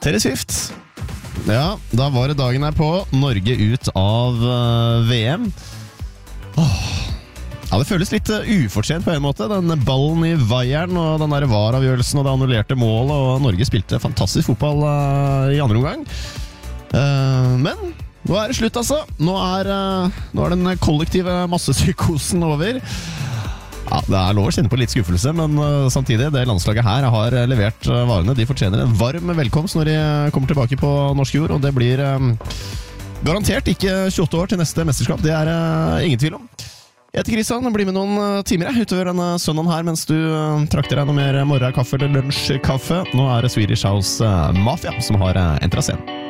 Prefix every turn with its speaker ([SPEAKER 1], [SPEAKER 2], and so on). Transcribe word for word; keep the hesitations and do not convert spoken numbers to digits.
[SPEAKER 1] Taylor Swift. Ja, da var det dagen her på. Norge ut av uh, V M. Åh. Ja, det føles litt uh, ufortjent på en måte. Den ballen i vaieren og den der varavgjørelsen og det annullerte målet, og Norge spilte fantastisk fotball uh, i andre omgang. Uh, men nå er det slutt, altså. Nå er, uh, nå er den kollektive massepsykosen over. Ja, det er lov å kjenne på litt skuffelse, men uh, samtidig, det landslaget her har levert uh, varene. De fortjener en varm velkomst når de kommer tilbake på norsk jord, og det blir um, garantert ikke tjueåtte år til neste mesterskap. Det er uh, ingen tvil om. Jeg heter Kristian, bli med noen uh, timer jeg, utover denne søndagen her, mens du uh, trakter deg noe mer morgenkaffe eller lunsjkaffe. Nå er det Swedish House uh, Mafia som har uh, entret scenen.